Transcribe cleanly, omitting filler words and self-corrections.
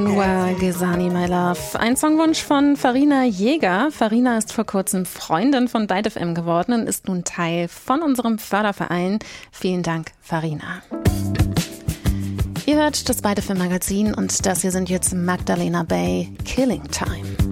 Gesani, my love. Ein Songwunsch von Farina Jäger. Farina ist vor kurzem Freundin von Byte FM geworden und ist nun Teil von unserem Förderverein. Vielen Dank, Farina. Ihr hört das Byte FM Magazin und das hier sind jetzt Magdalena Bay, Killing Time.